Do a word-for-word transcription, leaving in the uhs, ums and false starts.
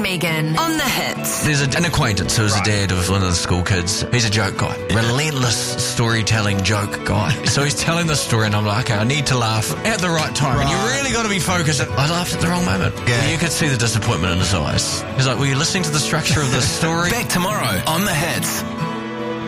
Megan on The Hits. There's a, an acquaintance who's right. a dad of one of the school kids. He's a joke guy. Relentless storytelling joke guy. So he's telling this story and I'm like, okay, I need to laugh at the right time. Right. And you really got to be focused. I laughed at the wrong moment. Yeah. You could see the disappointment in his eyes. He's like, were you listening to the structure of the story? Back tomorrow on The Hits.